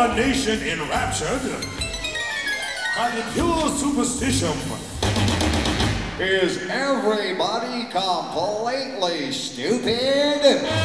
a nation enraptured by the pure superstition. Is everybody completely stupid?